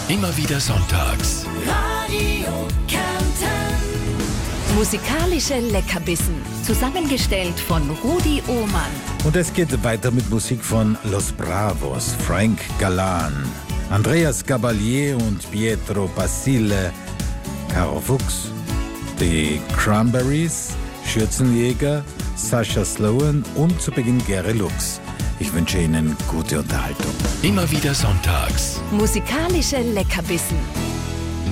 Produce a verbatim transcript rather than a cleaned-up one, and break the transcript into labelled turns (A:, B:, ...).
A: Immer wieder sonntags.
B: Radio Kärnten.
C: Musikalische Leckerbissen. Zusammengestellt von Rudi Ohmann.
D: Und es geht weiter mit Musik von Los Bravos, Frank Galan, Andreas Gabalier und Pietro Basile, Caro Fuchs, die Cranberries, Schürzenjäger, Sascha Sloan und zu Beginn Gary Lux. Ich wünsche Ihnen gute Unterhaltung.
A: Immer wieder sonntags.
C: Musikalische Leckerbissen.